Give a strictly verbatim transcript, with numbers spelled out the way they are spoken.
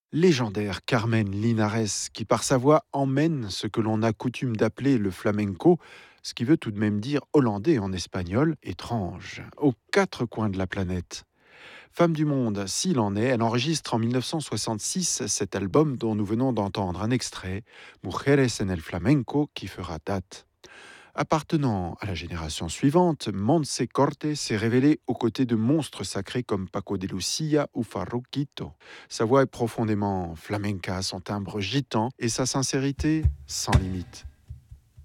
Légendaire Carmen Linares, qui par sa voix emmène ce que l'on a coutume d'appeler le flamenco, ce qui veut tout de même dire hollandais en espagnol, étrange, aux quatre coins de la planète. Femme du monde, s'il en est, elle enregistre en mille neuf cent soixante-six cet album dont nous venons d'entendre un extrait, Mujeres en el Flamenco, qui fera date. Appartenant à la génération suivante, Montse Corte s'est révélée aux côtés de monstres sacrés comme Paco de Lucia ou Farruquito. Sa voix est profondément flamenca, son timbre gitan et sa sincérité sans limite.